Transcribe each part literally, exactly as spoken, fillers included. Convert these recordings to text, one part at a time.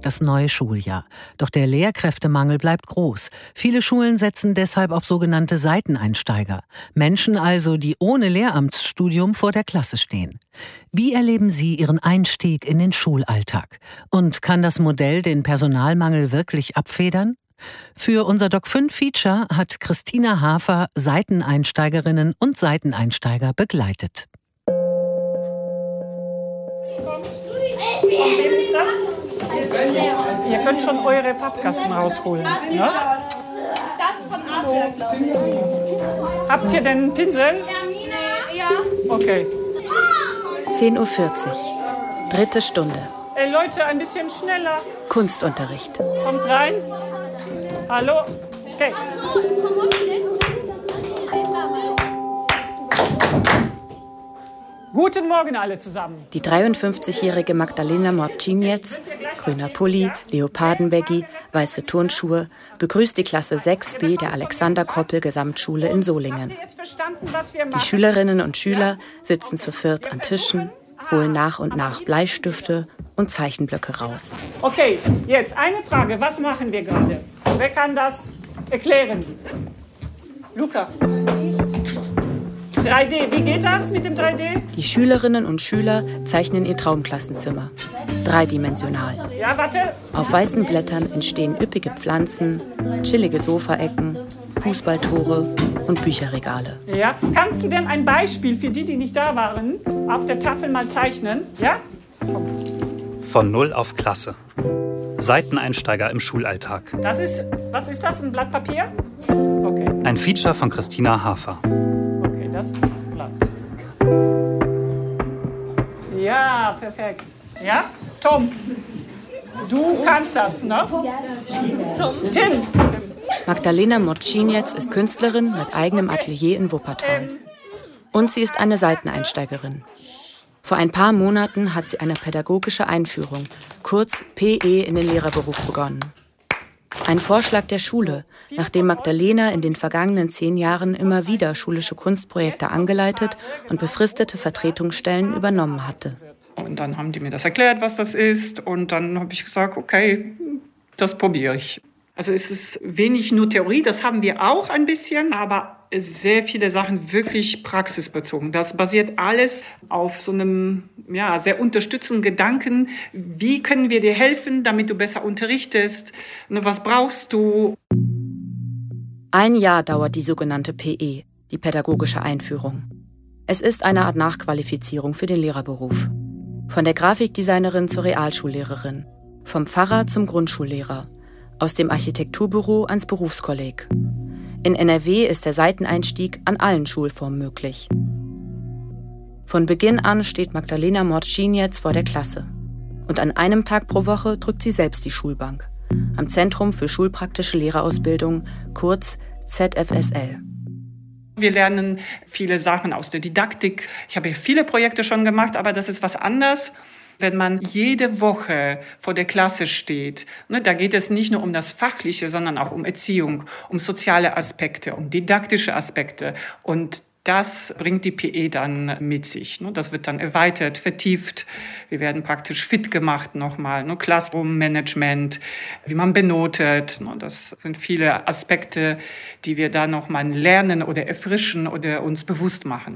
das neue Schuljahr. Doch der Lehrkräftemangel bleibt groß. Viele Schulen setzen deshalb auf sogenannte Seiteneinsteiger. Menschen also, die ohne Lehramtsstudium vor der Klasse stehen. Wie erleben Sie Ihren Einstieg in den Schulalltag? Und kann das Modell den Personalmangel wirklich abfedern? Für unser Doc fünf Feature hat Christina Hafer Seiteneinsteigerinnen und Seiteneinsteiger begleitet. Von wem ist das? Ihr könnt schon eure Farbkasten rausholen. Ne? Habt ihr denn einen Pinsel? Ja. Okay. zehn Uhr vierzig. Dritte Stunde. Ey Leute, ein bisschen schneller. Kunstunterricht. Kommt rein. Hallo. Okay. Guten Morgen alle zusammen. Die dreiundfünfzigjährige Magdalena Morcinec, grüner Pulli, Leopardenbaggy, weiße Turnschuhe, begrüßt die Klasse sechs B der Alexander-Kroppel-Gesamtschule in Solingen. Die Schülerinnen und Schüler sitzen zu viert an Tischen, holen nach und nach Bleistifte und Zeichenblöcke raus. Okay, jetzt eine Frage. Was machen wir gerade? Wer kann das erklären? Luca. drei D, wie geht das mit dem drei D? Die Schülerinnen und Schüler zeichnen ihr Traumklassenzimmer. Dreidimensional. Ja, warte. Auf weißen Blättern entstehen üppige Pflanzen, chillige Sofaecken, Fußballtore und Bücherregale. Ja, kannst du denn ein Beispiel für die, die nicht da waren, auf der Tafel mal zeichnen? Ja? Von Null auf Klasse. Seiteneinsteiger im Schulalltag. Das ist, was ist das, ein Blatt Papier? Okay. Ein Feature von Christina Hafer. Okay, das ist das Blatt. Ja, perfekt. Ja? Tom, du kannst das, ne? Tom. Tim. Magdalena Morcinec ist Künstlerin mit eigenem Atelier in Wuppertal. Und sie ist eine Seiteneinsteigerin. Vor ein paar Monaten hat sie eine pädagogische Einführung, kurz P E, in den Lehrerberuf begonnen. Ein Vorschlag der Schule, nachdem Magdalena in den vergangenen zehn Jahren immer wieder schulische Kunstprojekte angeleitet und befristete Vertretungsstellen übernommen hatte. Und dann haben die mir das erklärt, was das ist. Und dann habe ich gesagt, okay, das probiere ich. Also es ist wenig nur Theorie, das haben wir auch ein bisschen, aber sehr viele Sachen wirklich praxisbezogen. Das basiert alles auf so einem ja, sehr unterstützenden Gedanken. Wie können wir dir helfen, damit du besser unterrichtest? Was brauchst du? Ein Jahr dauert die sogenannte P E, die pädagogische Einführung. Es ist eine Art Nachqualifizierung für den Lehrerberuf. Von der Grafikdesignerin zur Realschullehrerin, vom Pfarrer zum Grundschullehrer, aus dem Architekturbüro ans Berufskolleg. In N R W ist der Seiteneinstieg an allen Schulformen möglich. Von Beginn an steht Magdalena Morcinec vor der Klasse. Und an einem Tag pro Woche drückt sie selbst die Schulbank. Am Zentrum für schulpraktische Lehrerausbildung, kurz Z F S L. Wir lernen viele Sachen aus der Didaktik. Ich habe hier viele Projekte schon gemacht, aber das ist was anderes. Wenn man jede Woche vor der Klasse steht, ne, da geht es nicht nur um das Fachliche, sondern auch um Erziehung, um soziale Aspekte, um didaktische Aspekte. Und das bringt die P E dann mit sich. Ne. Das wird dann erweitert, vertieft. Wir werden praktisch fit gemacht nochmal. Ne, Classroom-Management, wie man benotet. Ne, das sind viele Aspekte, die wir da nochmal lernen oder erfrischen oder uns bewusst machen.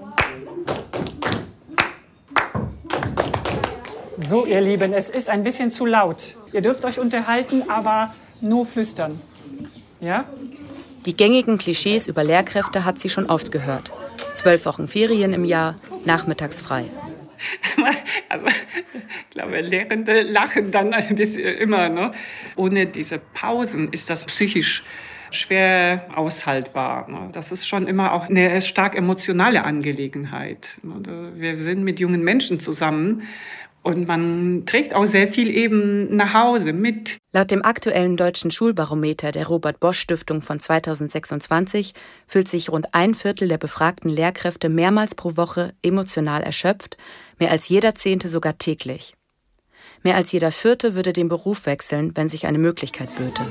So, ihr Lieben, es ist ein bisschen zu laut. Ihr dürft euch unterhalten, aber nur flüstern. Ja? Die gängigen Klischees über Lehrkräfte hat sie schon oft gehört. Zwölf Wochen Ferien im Jahr, nachmittags frei. Also, ich glaube, Lehrende lachen dann ein bisschen immer. Ne? Ohne diese Pausen ist das psychisch schwer aushaltbar. Das ist schon immer auch eine stark emotionale Angelegenheit. Wir sind mit jungen Menschen zusammen. Und man trägt auch sehr viel eben nach Hause mit. Laut dem aktuellen deutschen Schulbarometer der Robert-Bosch-Stiftung von zweitausendsechsundzwanzig fühlt sich rund ein Viertel der befragten Lehrkräfte mehrmals pro Woche emotional erschöpft, mehr als jeder Zehnte sogar täglich. Mehr als jeder Vierte würde den Beruf wechseln, wenn sich eine Möglichkeit böte.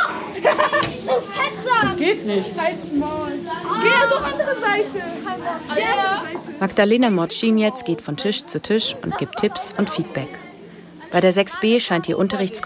Das geht nicht. Geh doch andere Seite. Geh andere Seite. Magdalena Morcinec geht von Tisch zu Tisch und gibt Tipps und Feedback. Bei der sechs B scheint ihr Unterrichtskonzept